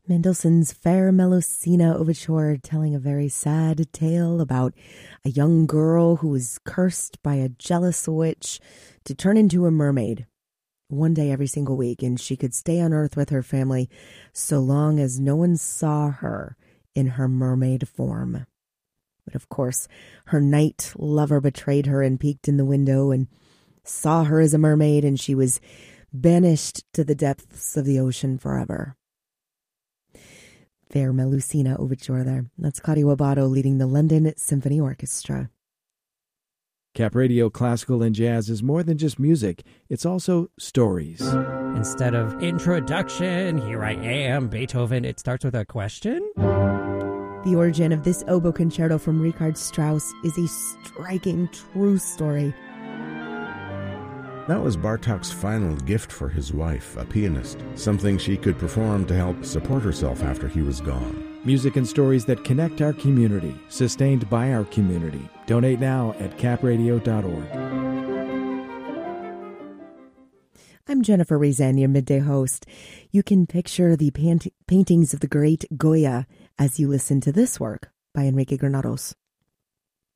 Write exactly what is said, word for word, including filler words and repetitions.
Mendelssohn's Fair Melusina Overture, telling a very sad tale about a young girl who was cursed by a jealous witch to turn into a mermaid one day every single week, and she could stay on Earth with her family so long as no one saw her in her mermaid form. But of course, her knight lover betrayed her and peeked in the window and saw her as a mermaid, and she was banished to the depths of the ocean forever. Fair Melusina Overture there. That's Claudio Abbado leading the London Symphony Orchestra. Cap Radio Classical and Jazz is more than just music. It's also stories. Instead of introduction, here I am, Beethoven, it starts with a question. The origin of this oboe concerto from Richard Strauss is a striking true story. That was Bartók's final gift for his wife, a pianist, something she could perform to help support herself after he was gone. Music and stories that connect our community, sustained by our community. Donate now at cap radio dot org. I'm Jennifer Rezan, your midday host. You can picture the pant- paintings of the great Goya as you listen to this work by Enrique Granados.